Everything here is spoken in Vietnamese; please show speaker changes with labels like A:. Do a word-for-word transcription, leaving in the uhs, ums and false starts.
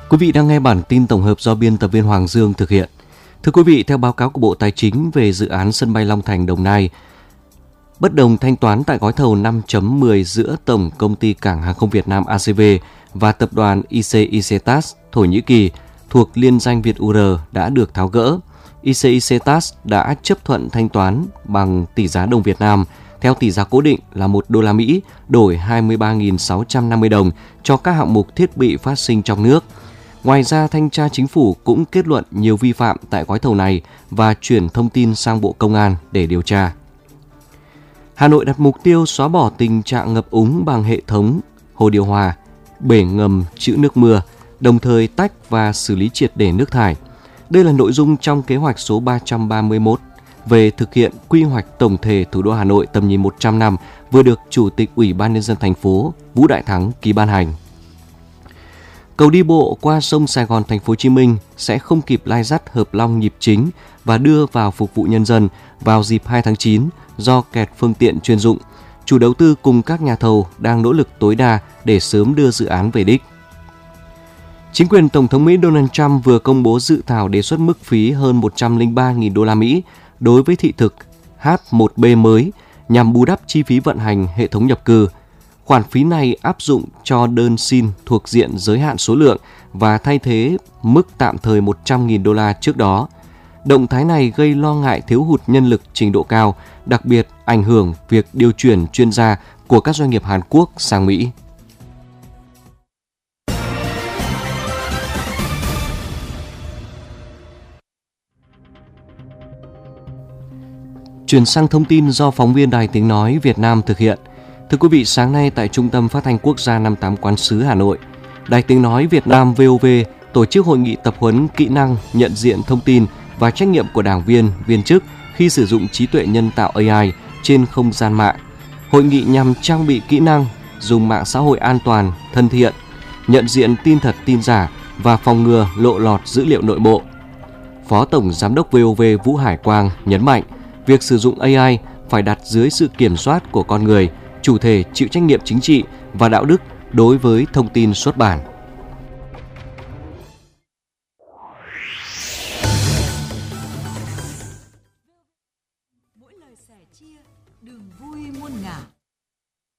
A: Quý vị đang nghe bản tin tổng hợp do biên tập viên Hoàng Dương thực hiện. Thưa quý vị, theo báo cáo của Bộ Tài chính về dự án sân bay Long Thành Đồng Nai, bất đồng thanh toán tại gói thầu năm chấm mười giữa Tổng Công ty Cảng Hàng không Việt Nam a xê vê và Tập đoàn i xê i xê tê a ét Thổ Nhĩ Kỳ thuộc liên danh Việt u rờ đã được tháo gỡ. i xê i xê tê a ét đã chấp thuận thanh toán bằng tỷ giá đồng Việt Nam theo tỷ giá cố định là một đô la Mỹ đổi hai mươi ba nghìn sáu trăm năm mươi đồng cho các hạng mục thiết bị phát sinh trong nước. Ngoài ra, Thanh tra Chính phủ cũng kết luận nhiều vi phạm tại gói thầu này và chuyển thông tin sang Bộ Công an để điều tra. Hà Nội đặt mục tiêu xóa bỏ tình trạng ngập úng bằng hệ thống hồ điều hòa, bể ngầm trữ nước mưa, đồng thời tách và xử lý triệt để nước thải. Đây là nội dung trong kế hoạch số ba trăm ba mươi mốt về thực hiện quy hoạch tổng thể thủ đô Hà Nội tầm nhìn một trăm năm vừa được Chủ tịch Ủy ban Nhân dân thành phố Vũ Đại Thắng ký ban hành. Cầu đi bộ qua sông Sài Gòn thành phố Hồ Chí Minh sẽ không kịp lai dắt hợp long nhịp chính và đưa vào phục vụ nhân dân vào dịp hai tháng chín do kẹt phương tiện chuyên dụng. Chủ đầu tư cùng các nhà thầu đang nỗ lực tối đa để sớm đưa dự án về đích. Chính quyền Tổng thống Mỹ Donald Trump vừa công bố dự thảo đề xuất mức phí hơn một trăm lẻ ba nghìn đô la Mỹ đối với thị thực hát một bê mới nhằm bù đắp chi phí vận hành hệ thống nhập cư. Khoản phí này áp dụng cho đơn xin thuộc diện giới hạn số lượng và thay thế mức tạm thời một trăm nghìn đô la trước đó. Động thái này gây lo ngại thiếu hụt nhân lực trình độ cao, đặc biệt ảnh hưởng việc điều chuyển chuyên gia của các doanh nghiệp Hàn Quốc sang Mỹ. Chuyển sang thông tin do phóng viên Đài Tiếng Nói Việt Nam thực hiện. Thưa quý vị, sáng nay tại Trung tâm Phát thanh Quốc gia năm mươi tám Quán sứ Hà Nội, Đài Tiếng Nói Việt Nam vê o vê tổ chức hội nghị tập huấn kỹ năng nhận diện thông tin và trách nhiệm của đảng viên, viên chức khi sử dụng trí tuệ nhân tạo a i trên không gian mạng. Hội nghị nhằm trang bị kỹ năng dùng mạng xã hội an toàn, thân thiện, nhận diện tin thật tin giả và phòng ngừa lộ lọt dữ liệu nội bộ. Phó Tổng Giám đốc vê o vê Vũ Hải Quang nhấn mạnh, việc sử dụng a i phải đặt dưới sự kiểm soát của con người, chủ thể chịu trách nhiệm chính trị và đạo đức đối với thông tin xuất bản.